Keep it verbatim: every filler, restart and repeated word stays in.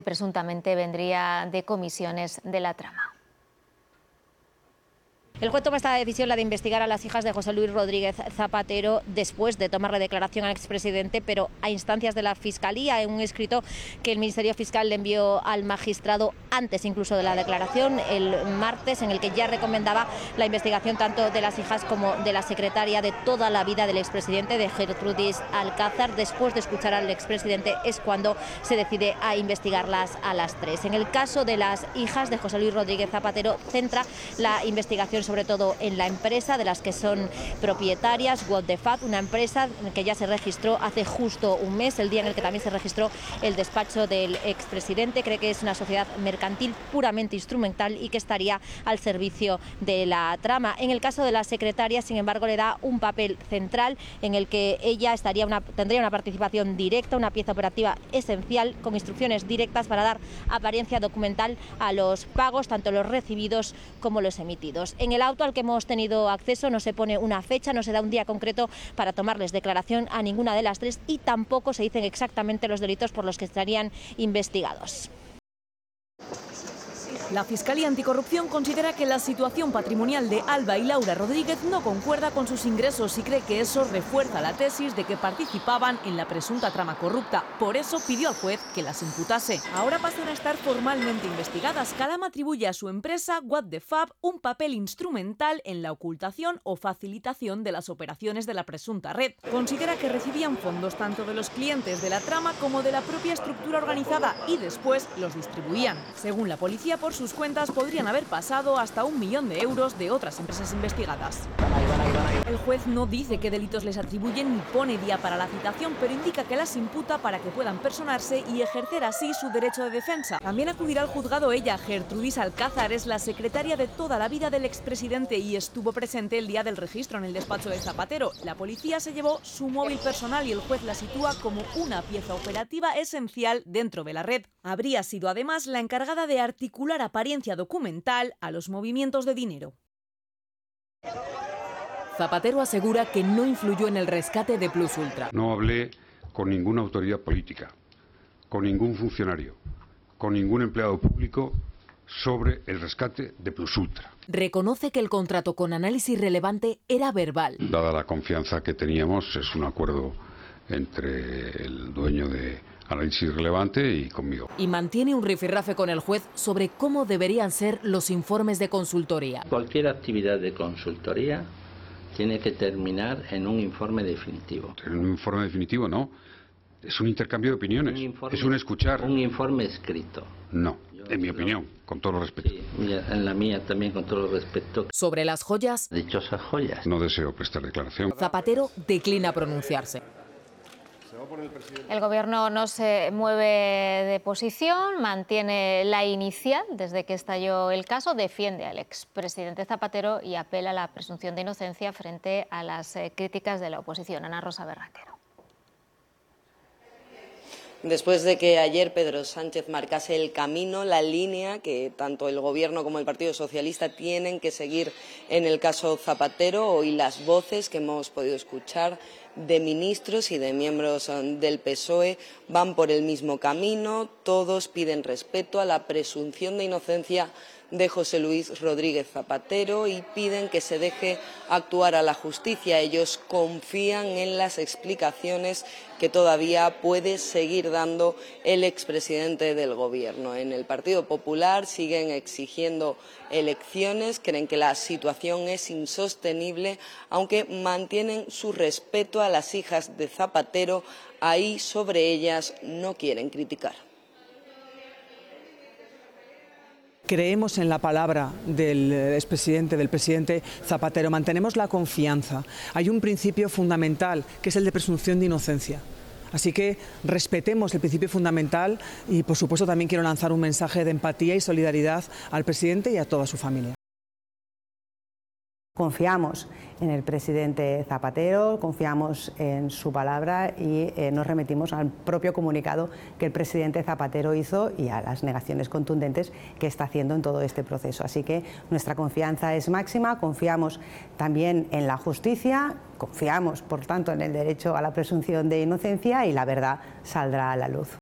Presuntamente vendría de comisiones de la trama. El juez toma esta decisión, la de investigar a las hijas de José Luis Rodríguez Zapatero, después de tomarle declaración al expresidente, pero a instancias de la Fiscalía, en un escrito que el Ministerio Fiscal le envió al magistrado antes incluso de la declaración, el martes, en el que ya recomendaba la investigación tanto de las hijas como de la secretaria de toda la vida del expresidente, de Gertrudis Alcázar. Después de escuchar al expresidente es cuando se decide a investigarlas a las tres. En el caso de las hijas de José Luis Rodríguez Zapatero, centra la investigación sobre todo en la empresa de las que son propietarias, What the Fuck, una empresa que ya se registró hace justo un mes, el día en el que también se registró el despacho del expresidente. Cree que es una sociedad mercantil puramente instrumental y que estaría al servicio de la trama. En el caso de la secretaria, sin embargo, le da un papel central en el que ella estaría una, tendría una participación directa, una pieza operativa esencial, con instrucciones directas para dar apariencia documental a los pagos, tanto los recibidos como los emitidos. En el auto al que hemos tenido acceso no se pone una fecha, no se da un día concreto para tomarles declaración a ninguna de las tres y tampoco se dicen exactamente los delitos por los que estarían investigados. La Fiscalía Anticorrupción considera que la situación patrimonial de Alba y Laura Rodríguez no concuerda con sus ingresos y cree que eso refuerza la tesis de que participaban en la presunta trama corrupta. Por eso pidió al juez que las imputase. Ahora pasan a estar formalmente investigadas. Cada una atribuye a su empresa, What the Fab, un papel instrumental en la ocultación o facilitación de las operaciones de la presunta red. Considera que recibían fondos tanto de los clientes de la trama como de la propia estructura organizada y después los distribuían. Según la policía, por sus cuentas podrían haber pasado hasta un millón de euros de otras empresas investigadas. El juez no dice qué delitos les atribuyen ni pone día para la citación, pero indica que las imputa para que puedan personarse y ejercer así su derecho de defensa. También acudirá al juzgado ella. Gertrudis Alcázar es la secretaria de toda la vida del expresidente y estuvo presente el día del registro en el despacho de Zapatero. La policía se llevó su móvil personal y el juez la sitúa como una pieza operativa esencial dentro de la red. Habría sido además la encargada de articular apariencia documental a los movimientos de dinero. Zapatero asegura que no influyó en el rescate de Plus Ultra. No hablé con ninguna autoridad política, con ningún funcionario, con ningún empleado público sobre el rescate de Plus Ultra. Reconoce que el contrato con Análisis Relevante era verbal. Dada la confianza que teníamos, es un acuerdo entre el dueño de Análisis Relevante y conmigo. Y mantiene un rifirrafe con el juez sobre cómo deberían ser los informes de consultoría. Cualquier actividad de consultoría tiene que terminar en un informe definitivo. En un informe definitivo no, es un intercambio de opiniones, un informe, es un escuchar. Un informe escrito. No, Yo, en mi no. opinión, con todo el respeto. Sí, en la mía también, con todo el respeto. Sobre las joyas. Dichosas joyas. No deseo prestar declaración. Zapatero declina pronunciarse. El Gobierno no se mueve de posición, mantiene la inicial desde que estalló el caso, defiende al expresidente Zapatero y apela a la presunción de inocencia frente a las críticas de la oposición. Ana Rosa Berraquero. Después de que ayer Pedro Sánchez marcase el camino, la línea que tanto el Gobierno como el Partido Socialista tienen que seguir en el caso Zapatero, hoy las voces que hemos podido escuchar de ministros y de miembros del P S O E van por el mismo camino. Todos piden respeto a la presunción de inocencia de José Luis Rodríguez Zapatero y piden que se deje actuar a la justicia. Ellos confían en las explicaciones que todavía puede seguir dando el expresidente del Gobierno. En el Partido Popular siguen exigiendo elecciones, creen que la situación es insostenible, aunque mantienen su respeto a las hijas de Zapatero. Ahí sobre ellas no quieren criticar. Creemos en la palabra del expresidente, del presidente Zapatero, mantenemos la confianza. Hay un principio fundamental, que es el de presunción de inocencia. Así que respetemos el principio fundamental y, por supuesto, también quiero lanzar un mensaje de empatía y solidaridad al presidente y a toda su familia. Confiamos en el presidente Zapatero, confiamos en su palabra y eh, nos remitimos al propio comunicado que el presidente Zapatero hizo y a las negaciones contundentes que está haciendo en todo este proceso. Así que nuestra confianza es máxima, confiamos también en la justicia, confiamos, por tanto, en el derecho a la presunción de inocencia y la verdad saldrá a la luz.